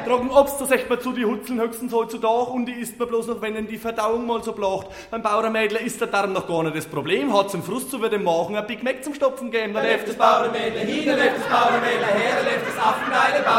Trocken Obst, das sagt man zu die Hutzeln höchstens heutzutage und die isst man bloß noch, wenn ihnen die Verdauung mal so blacht. Beim Bauernmädler ist der Darm noch gar nicht das Problem, hat zum Frust zu dem Magen ein Big Mac zum Stopfen geben. Dann läuft das Bauernmädler hin, dann läuft das Bauernmädler her, dann läuft das Affengeile